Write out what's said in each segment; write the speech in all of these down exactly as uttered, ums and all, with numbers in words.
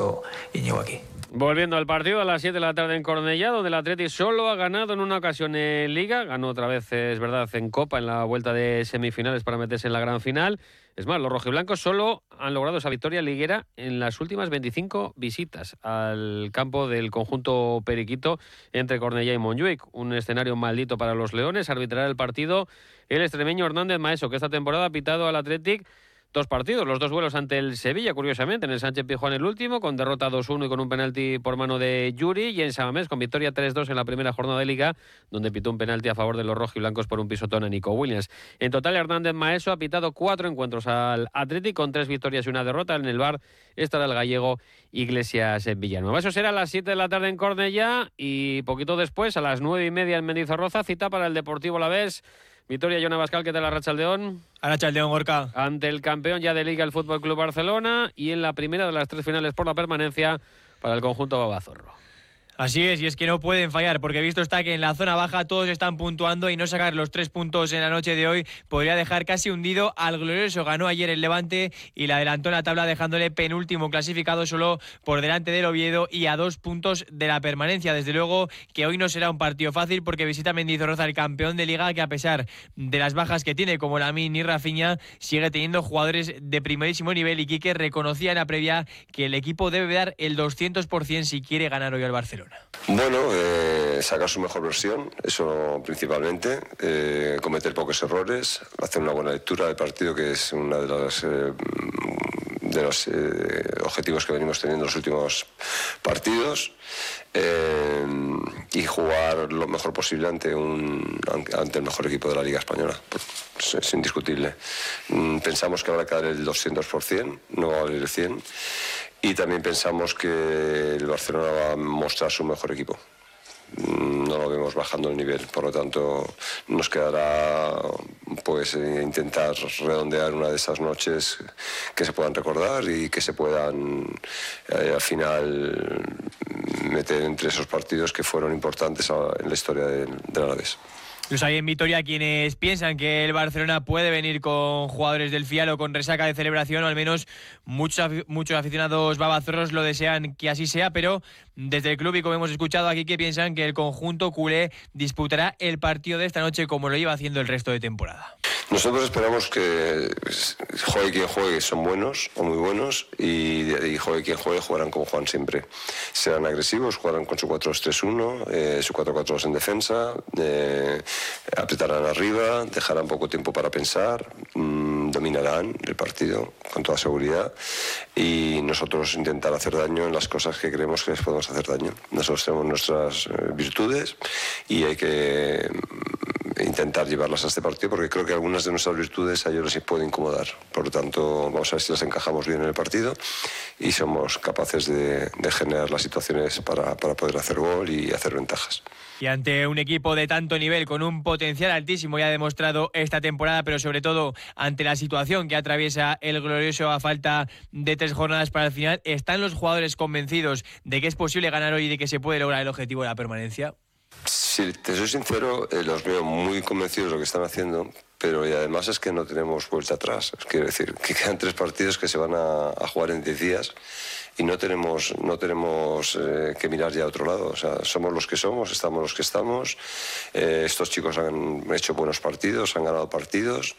eso Íñigo aquí. Volviendo al partido a las siete de la tarde en Cornellá, donde el Atleti solo ha ganado en una ocasión en Liga. Ganó otra vez, es verdad, en Copa, en la vuelta de semifinales para meterse en la gran final. Es más, los rojiblancos solo han logrado esa victoria liguera en las últimas veinticinco visitas al campo del conjunto periquito entre Cornellá y Montjuic. Un escenario maldito para los leones. Arbitrará el partido el extremeño Hernández Maeso, que esta temporada ha pitado al Athletic dos partidos, los dos vuelos ante el Sevilla, curiosamente, en el Sánchez Pizjuán el último, con derrota dos uno y con un penalti por mano de Yuri, y en Samamés con victoria tres dos en la primera jornada de Liga, donde pitó un penalti a favor de los rojiblancos por un pisotón a Nico Williams. En total, Hernández Maeso ha pitado cuatro encuentros al Athletic, con tres victorias y una derrota. En el V A R estará el gallego Iglesias Villanueva. Eso será a las siete de la tarde en Cornellá, y poquito después, a las nueve y media en Mendizorroza, cita para el Deportivo Alavés. Victoria, Jon Abascal, ¿qué tal Arratsaldeón? Arratsaldeón, Gorka. Ante el campeón ya de Liga, el F C Barcelona, y en la primera de las tres finales por la permanencia para el conjunto babazorro. Así es, y es que no pueden fallar, porque visto está que en la zona baja todos están puntuando, y no sacar los tres puntos en la noche de hoy podría dejar casi hundido al glorioso. Ganó ayer el Levante y le adelantó en la tabla, dejándole penúltimo clasificado, solo por delante del Oviedo y a dos puntos de la permanencia. Desde luego que hoy no será un partido fácil, porque visita Mendizorroza el campeón de Liga, que a pesar de las bajas que tiene, como Lamine y Rafinha, sigue teniendo jugadores de primerísimo nivel, y Quique reconocía en la previa que el equipo debe dar el doscientos por ciento si quiere ganar hoy al Barcelona. Bueno, eh, sacar su mejor versión, eso principalmente, eh, cometer pocos errores, hacer una buena lectura del partido, que es uno de los, eh, de los eh, objetivos que venimos teniendo en los últimos partidos, eh, y jugar lo mejor posible ante, un, ante el mejor equipo de la Liga Española. Pues es indiscutible. Pensamos que habrá que dar el doscientos por ciento, no va a valer el cien por ciento. Y también pensamos que el Barcelona va a mostrar su mejor equipo. No lo vemos bajando el nivel, por lo tanto nos quedará pues intentar redondear una de esas noches que se puedan recordar y que se puedan eh, al final meter entre esos partidos que fueron importantes en la historia del, del Alavés. Los hay en Vitoria quienes piensan que el Barcelona puede venir con jugadores del Fial o con resaca de celebración, o al menos muchos, muchos aficionados babazorros lo desean que así sea, pero desde el club, y como hemos escuchado aquí, que piensan que el conjunto culé disputará el partido de esta noche como lo iba haciendo el resto de temporada. Nosotros esperamos que juegue quien juegue, son buenos o muy buenos, y, y juegue quien juegue, jugarán como juegan siempre. Serán agresivos, jugarán con su cuatro dos tres uno, eh, su cuatro cuatro dos en defensa, eh, apretarán arriba, dejarán poco tiempo para pensar, mmm, dominarán el partido con toda seguridad, y nosotros intentar hacer daño en las cosas que creemos que les podemos hacer daño. Nosotros tenemos nuestras eh, virtudes, y hay que intentar llevarlas a este partido, porque creo que algunas de nuestras virtudes a ellos les puede incomodar. Por lo tanto, vamos a ver si las encajamos bien en el partido y somos capaces de, de generar las situaciones para, para poder hacer gol y hacer ventajas. Y ante un equipo de tanto nivel, con un potencial altísimo, ya demostrado esta temporada, pero sobre todo ante la situación que atraviesa el glorioso a falta de tres jornadas para el final, ¿están los jugadores convencidos de que es posible ganar hoy y de que se puede lograr el objetivo de la permanencia? Si te soy sincero, eh, los veo muy convencidos de lo que están haciendo, pero y además es que no tenemos vuelta atrás. Quiero decir, que quedan tres partidos que se van a, a jugar en diez días, y no tenemos, no tenemos eh, que mirar ya a otro lado. O sea, somos los que somos, estamos los que estamos. Eh, estos chicos han hecho buenos partidos, han ganado partidos.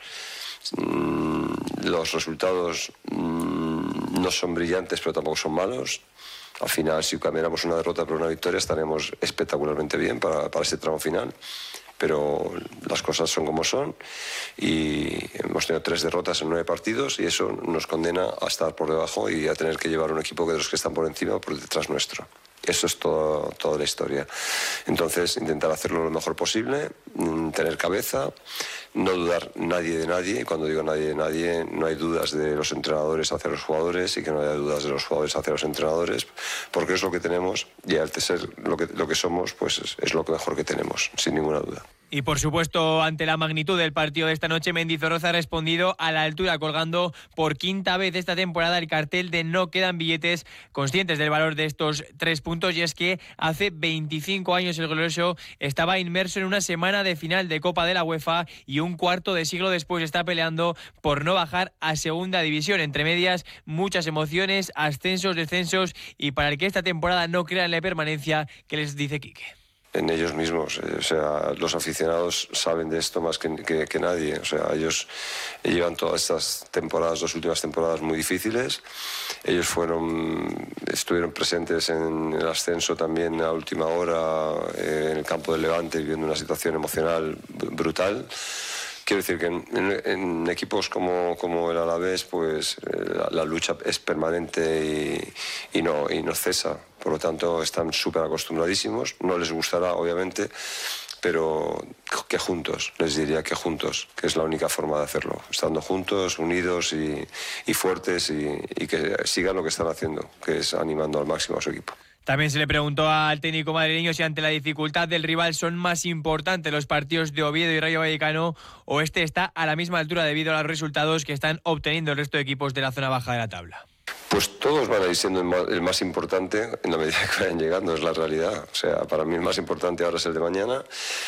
Mm, los resultados mm, no son brillantes, pero tampoco son malos. Al final, si cambiáramos una derrota por una victoria, estaremos espectacularmente bien para, para ese tramo final. Pero las cosas son como son, y hemos tenido tres derrotas en nueve partidos, y eso nos condena a estar por debajo y a tener que llevar un equipo de los que están por encima o por detrás nuestro. Eso es todo, toda la historia. Entonces, intentar hacerlo lo mejor posible, tener cabeza, no dudar nadie de nadie. Y cuando digo nadie de nadie, no hay dudas de los entrenadores hacia los jugadores, y que no haya dudas de los jugadores hacia los entrenadores, porque es lo que tenemos, y al ser lo que, lo que somos, pues es, es lo que mejor que tenemos, sin ninguna duda. Y por supuesto, ante la magnitud del partido de esta noche, Mendizorroza ha respondido a la altura, colgando por quinta vez esta temporada el cartel de "no quedan billetes", conscientes del valor de estos tres puntos. Y es que hace veinticinco años el glorioso estaba inmerso en una semana de final de Copa de la UEFA y un cuarto de siglo después está peleando por no bajar a segunda división. Entre medias, muchas emociones, ascensos, descensos y para el que esta temporada no crea en la permanencia, ¿qué les dice Quique? En ellos mismos, eh, o sea, los aficionados saben de esto más que, que, que nadie, o sea, ellos llevan todas estas temporadas, dos últimas temporadas muy difíciles, ellos fueron, estuvieron presentes en el ascenso también a última hora, eh, en el campo del Levante, viviendo una situación emocional brutal. Quiero decir que en, en, en equipos como, como el Alavés, pues eh, la, la lucha es permanente y, y, no, y no cesa. Por lo tanto, están súper acostumbradísimos. No les gustará, obviamente, pero que juntos, les diría que juntos, que es la única forma de hacerlo. Estando juntos, unidos y, y fuertes y, y que sigan lo que están haciendo, que es animando al máximo a su equipo. También se le preguntó al técnico madrileño si ante la dificultad del rival son más importantes los partidos de Oviedo y Rayo Vallecano o este está a la misma altura debido a los resultados que están obteniendo el resto de equipos de la zona baja de la tabla. Pues todos van a ir siendo el más importante en la medida que vayan llegando, es la realidad. O sea, para mí el más importante ahora es el de mañana.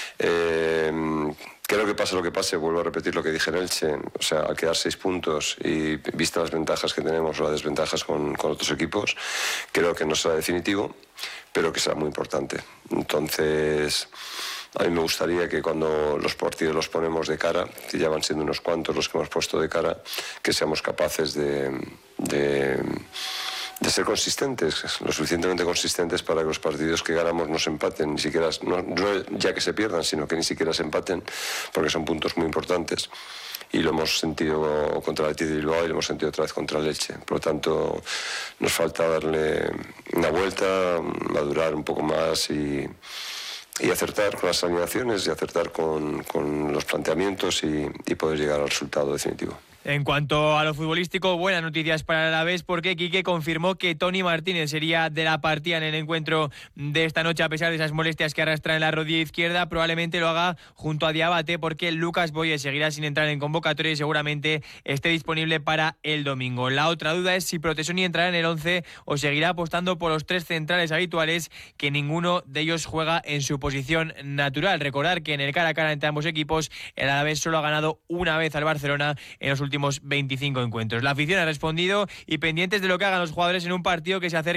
Eh, creo que pase lo que pase, vuelvo a repetir lo que dije en Elche. O sea, al quedar seis puntos y vista las ventajas que tenemos o las desventajas con, con otros equipos, creo que no será definitivo, pero que será muy importante. Entonces, a mí me gustaría que cuando los partidos los ponemos de cara, que ya van siendo unos cuantos los que hemos puesto de cara, que seamos capaces de, de, de ser consistentes, lo suficientemente consistentes para que los partidos que ganamos no se empaten, ni siquiera, no, no ya que se pierdan, sino que ni siquiera se empaten, porque son puntos muy importantes. Y lo hemos sentido contra el Athletic de Bilbao y lo hemos sentido otra vez contra el Elche. Por lo tanto, nos falta darle una vuelta, madurar un poco más y... y acertar con las alineaciones y acertar con, con los planteamientos y, y poder llegar al resultado definitivo. En cuanto a lo futbolístico, buenas noticias para el Alavés porque Quique confirmó que Toni Martínez sería de la partida en el encuentro de esta noche a pesar de esas molestias que arrastra en la rodilla izquierda. Probablemente lo haga junto a Diabate porque Lucas Boye seguirá sin entrar en convocatoria y seguramente esté disponible para el domingo. La otra duda es si Protesoni entrará en el once o seguirá apostando por los tres centrales habituales que ninguno de ellos juega en su posición natural. Recordar que en el cara a cara entre ambos equipos el Alavés solo ha ganado una vez al Barcelona en los últimos veinticinco encuentros. La afición ha respondido y pendientes de lo que hagan los jugadores en un partido que se acerca